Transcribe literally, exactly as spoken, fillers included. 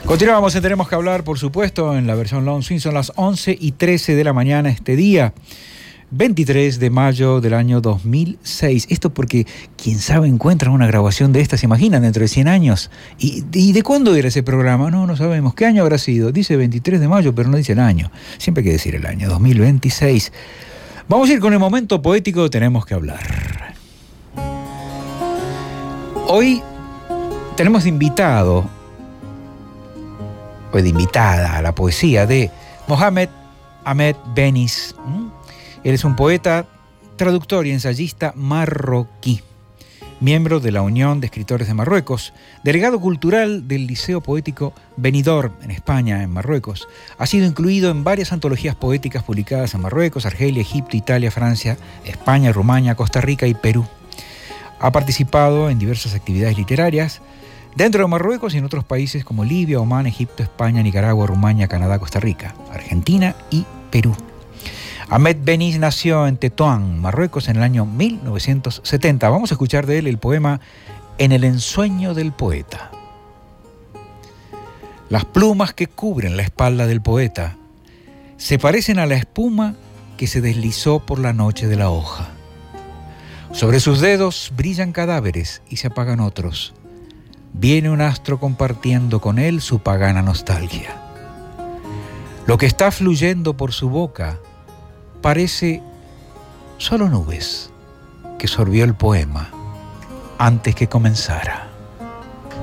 Continuamos, tenemos que hablar, por supuesto, en la versión Long Swing. Son las once y trece de la mañana este día, veintitrés de mayo del año dos mil seis. Esto porque, quién sabe, encuentran una grabación de esta, se imaginan, dentro de cien años. ¿Y, y de cuándo era ese programa? No, no sabemos. ¿Qué año habrá sido? Dice veintitrés de mayo, pero no dice el año. Siempre hay que decir el año, dos mil veintiséis. Vamos a ir con el momento poético, tenemos que hablar. Hoy tenemos de invitado, o de invitada a la poesía de Mohamed Ahmed Benis. Él es un poeta, traductor y ensayista marroquí, miembro de la Unión de Escritores de Marruecos, delegado cultural del Liceo Poético Benidorm en España, en Marruecos. Ha sido incluido en varias antologías poéticas publicadas en Marruecos, Argelia, Egipto, Italia, Francia, España, Rumania, Costa Rica y Perú. Ha participado en diversas actividades literarias dentro de Marruecos y en otros países como Libia, Omán, Egipto, España, Nicaragua, Rumania, Canadá, Costa Rica, Argentina y Perú. Ahmed Benis nació en Tetuán, Marruecos, en el año mil novecientos setenta. Vamos a escuchar de él el poema En el ensueño del poeta. Las plumas que cubren la espalda del poeta se parecen a la espuma que se deslizó por la noche de la hoja. Sobre sus dedos brillan cadáveres y se apagan otros. Viene un astro compartiendo con él su pagana nostalgia. Lo que está fluyendo por su boca parece solo nubes que sorbió el poema antes que comenzara.